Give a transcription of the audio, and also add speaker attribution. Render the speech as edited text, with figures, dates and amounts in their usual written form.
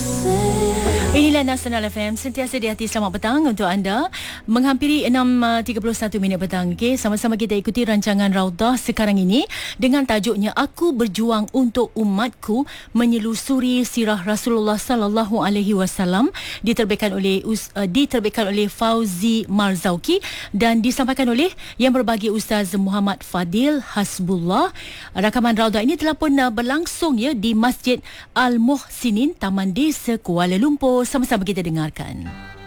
Speaker 1: Inilah Nasional FM, sentiasa di hati. Selamat petang untuk anda. Menghampiri 6.31 minit petang. Okay, sama-sama kita ikuti rancangan Raudah sekarang ini dengan tajuknya Aku Berjuang Untuk Umatku, menyelusuri sirah Rasulullah sallallahu alaihi wasallam, diterbitkan oleh Fauzi Marzauki dan disampaikan oleh yang berbagi Ustaz Muhammad Fadil Hasbullah. Rakaman Raudah ini telah pun berlangsung ya di Masjid Al Muhsinin, Taman Desa, Kuala Lumpur. Sama-sama kita dengarkan.